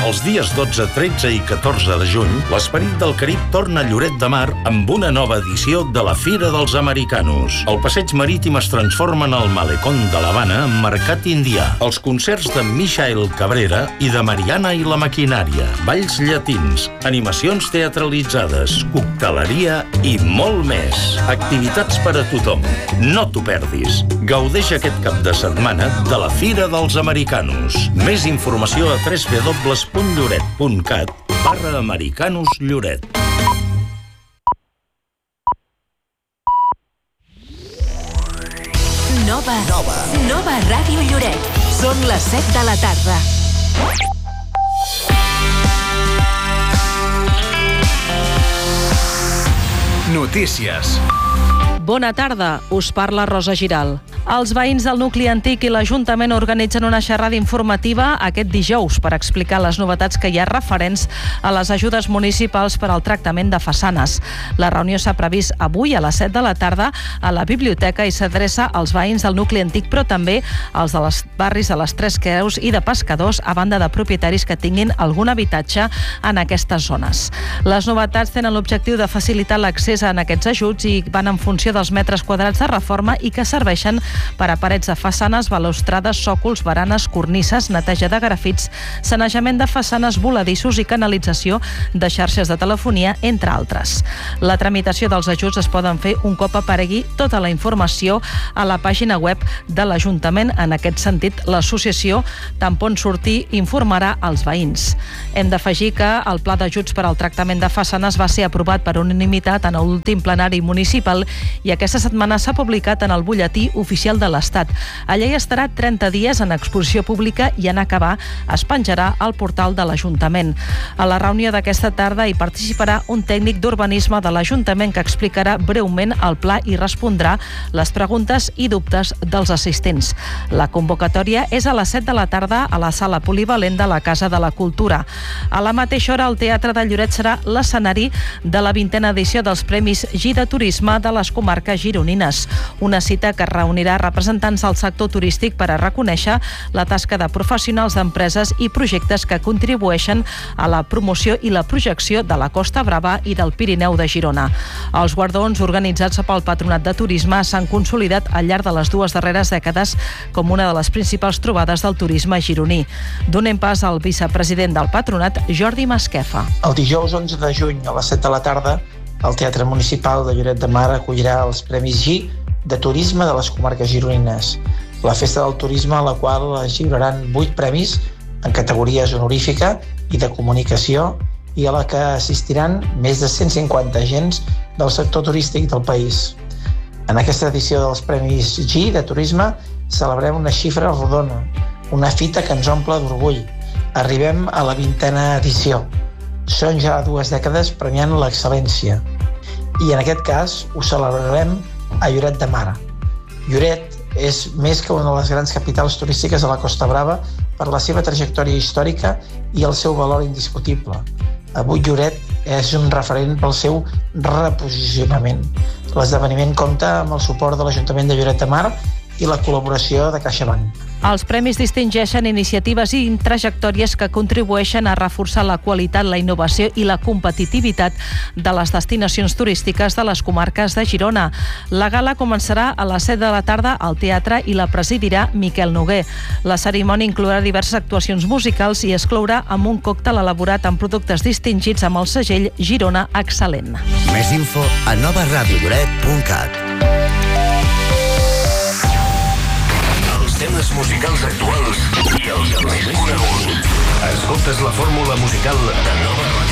Els dies 12, 13 i 14 de juny, l'Esperit del Carib torna a Lloret de Mar amb una nova edició de la Fira dels Americanos. El passeig marítim es transforma en el malecón de l'Havana amb mercat indià. Els concerts de Michael Cabrera i de Mariana i la Maquinària, balls llatins, animacions teatralitzades, cocteleria i molt més. Activitats per a tothom. No t'ho perdis. Gaudeix aquest cap de setmana de la Fira dels Americanos. Més informació a www.lloret.cat/americanoslloret. Nova Ràdio Lloret. Són les 7 de la tarda. Notícies. Bona tarda, us parla Rosa Giral. Els veïns del nucli antic i l'Ajuntament organitzen una xerrada informativa aquest dijous per explicar les novetats que hi ha referents a les ajudes municipals per al tractament de façanes. La reunió s'ha previst avui a les 7 de la tarda a la biblioteca i s'adreça als veïns del nucli antic, però també als dels barris de les Tres Creus i de Pescadors, a banda de propietaris que tinguin algun habitatge en aquestes zones. Les novetats tenen l'objectiu de facilitar l'accés a aquests ajuts i van en funció dels metres quadrats de reforma i que serveixen per a parets de façanes, balustrades, sòcols, baranes, cornises, neteja de grafits, sanejament de façanes, voladissos i canalització de xarxes de telefonia, entre altres. La tramitació dels ajuts es poden fer un cop aparegui tota la informació a la pàgina web de l'Ajuntament. En aquest sentit, l'associació Tampon Sortir informarà als veïns. Hem d'afegir que el pla d'ajuts per al tractament de façanes va ser aprovat per unanimitat en l'últim plenari municipal i aquesta setmana s'ha publicat en el butlletí oficial de l'Estat. Allà hi estarà 30 dies en exposició pública i en acabar es penjarà al portal de l'Ajuntament. A la reunió d'aquesta tarda hi participarà un tècnic d'urbanisme de l'Ajuntament que explicarà breument el pla i respondrà les preguntes i dubtes dels assistents. La convocatòria és a les 7 de la tarda a la sala polivalent de la Casa de la Cultura. A la mateixa hora, el Teatre de Lloret serà l'escenari de la 20a edició dels Premis GI de Turisme de les comarques gironines. Una cita que reunirà representants del sector turístic per a reconèixer la tasca de professionals d'empreses i projectes que contribueixen a la promoció i la projecció de la Costa Brava i del Pirineu de Girona. Els guardons organitzats pel Patronat de Turisme s'han consolidat al llarg de les dues darreres dècades com una de les principals trobades del turisme gironí. Donem pas al vicepresident del Patronat, Jordi Masquefa. El dijous 11 de juny a les 7 de la tarda el Teatre Municipal de Lloret de Mar acollirà els Premis GI de Turisme de les comarques gironines, la festa del turisme a la qual es lliuraran 8 premis en categories honorífica i de comunicació i a la que assistiran més de 150 agents del sector turístic del país. En aquesta edició dels Premis GI de Turisme celebrem una xifra rodona, una fita que ens omple d'orgull. Arribem a la 20a edició. Són ja 2 dècades premiant l'excel·lència. I en aquest cas ho celebrarem a Lloret de Mar. Lloret és més que una de les grans capitals turístiques de la Costa Brava per la seva trajectòria històrica i el seu valor indiscutible. Avui Lloret és un referent pel seu reposicionament. L'esdeveniment compta amb el suport de l'Ajuntament de Lloret de Mar i la col·laboració de CaixaBank. Els premis distingeixen iniciatives i trajectòries que contribueixen a reforçar la qualitat, la innovació i la competitivitat de les destinacions turístiques de les comarques de Girona. La gala començarà a les 7 de la tarda al teatre i la presidirà Miquel Noguer. La cerimònia inclourà diverses actuacions musicals i es clourà amb un còctel elaborat amb productes distingits amb el segell Girona Excel·lent. Més info a novaradiolloret.cat. Temes musicals actuals i els més coneguts. Escoltes la fórmula musical de Nova Ràdio.